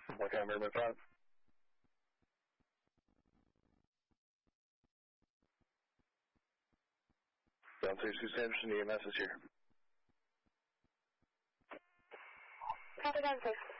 What time are you 5? Down 32 Sanderson, EMS is here. Copy, down 6.